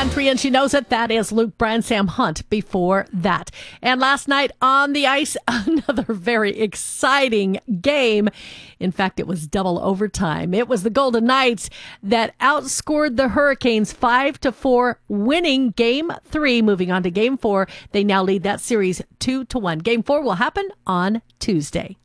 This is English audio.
country, and she knows it. That is Luke Bryan, Sam Hunt before that. And last night on the ice, another very exciting game. In fact, it was double overtime. It was the Golden Knights that outscored the Hurricanes 5-4, winning Game 3. Moving on to Game 4, they now lead that series 2-1. Game 4 will happen on Tuesday.